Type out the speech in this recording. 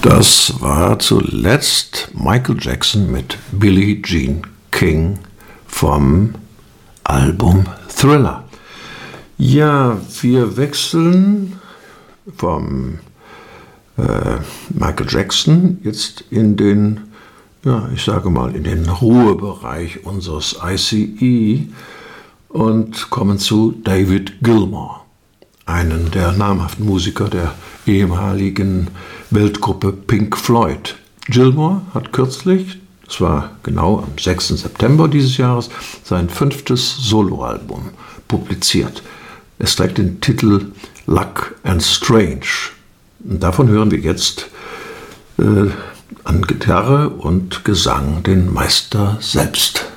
Das war zuletzt Michael Jackson mit Billie Jean King vom Album Thriller. Ja, wir wechseln vom Michael Jackson jetzt in den, ich sage mal, in den Ruhebereich unseres ICE und kommen zu David Gilmour, einen der namhaften Musiker der ehemaligen Weltgruppe Pink Floyd. Gilmour hat kürzlich, das war genau am 6. September dieses Jahres, sein 5. Soloalbum publiziert. Es trägt den Titel Luck and Strange. Und davon hören wir jetzt an Gitarre und Gesang den Meister selbst.